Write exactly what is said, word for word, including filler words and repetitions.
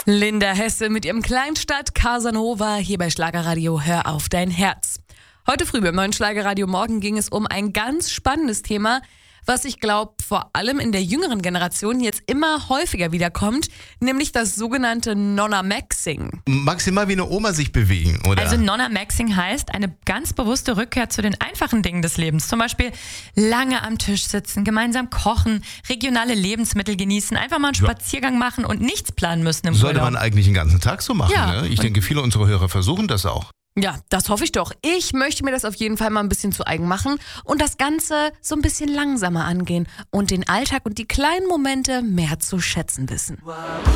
Linda Hesse mit ihrem Kleinstadt Casanova hier bei Schlagerradio Hör auf dein Herz. Heute früh beim neuen Schlagerradio Morgen ging es um ein ganz spannendes Thema, was ich glaube vor allem in der jüngeren Generation jetzt immer häufiger wiederkommt, nämlich das sogenannte Nonna-Maxing. Maximal wie eine Oma sich bewegen, oder? Also Nonna-Maxing heißt eine ganz bewusste Rückkehr zu den einfachen Dingen des Lebens. Zum Beispiel lange am Tisch sitzen, gemeinsam kochen, regionale Lebensmittel genießen, einfach mal einen Ja. Spaziergang machen und nichts planen müssen im Sollte Urlaub. man eigentlich den ganzen Tag so machen, Ja. ne? Ich denke, viele unserer Hörer versuchen das auch. Ja, das hoffe ich doch. Ich möchte mir das auf jeden Fall mal ein bisschen zu eigen machen und das Ganze so ein bisschen langsamer angehen und den Alltag und die kleinen Momente mehr zu schätzen wissen.